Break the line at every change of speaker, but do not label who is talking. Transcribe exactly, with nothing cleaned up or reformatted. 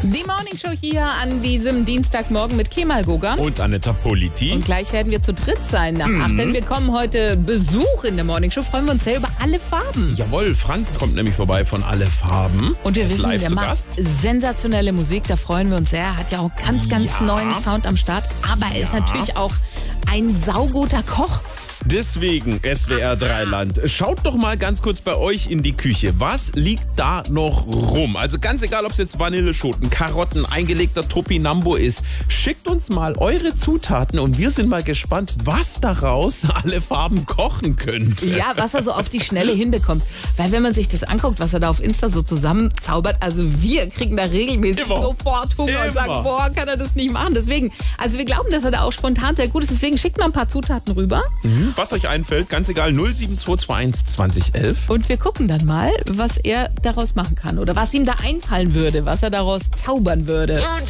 Die Morning Show hier an diesem Dienstagmorgen mit Kemal Goga.
Und Aneta Politi.
Und gleich werden wir zu dritt sein nach mhm. acht, denn wir bekommen heute Besuch in der Morning Show. Freuen wir uns sehr über alle Farben.
Jawohl, Franz kommt nämlich vorbei von Alle Farben.
Und wir
er ist
wissen,
live
der
zu
macht
Gast.
sensationelle Musik, da freuen wir uns sehr. Er hat ja auch ganz, ganz
Ja.
neuen Sound am Start. Aber er ist
Ja.
natürlich auch ein sauguter Koch.
Deswegen S W R drei Land. Schaut doch mal ganz kurz bei euch in die Küche. Was liegt da noch rum? Also ganz egal, ob es jetzt Vanilleschoten, Karotten, eingelegter Topinambo ist. Schickt uns mal eure Zutaten und wir sind mal gespannt, was daraus Alle Farben kochen könnte.
Ja, was er so auf die Schnelle hinbekommt. Weil wenn man sich das anguckt, was er da auf Insta so zusammenzaubert, also wir kriegen da regelmäßig
Immer.
sofort Hunger
Immer.
und sagen, boah, kann er das nicht machen. Deswegen, also wir glauben, dass er da auch spontan sehr gut ist. Deswegen schickt mal ein paar Zutaten rüber.
Mhm. Was euch einfällt, ganz egal, null sieben zwei zwei eins zwanzig elf.
Und wir gucken dann mal, was er daraus machen kann. Oder was ihm da einfallen würde, was er daraus zaubern würde.